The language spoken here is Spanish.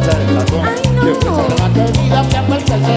pasar el tacón. Ay, no. Siempre se levanta el vida, que aparta el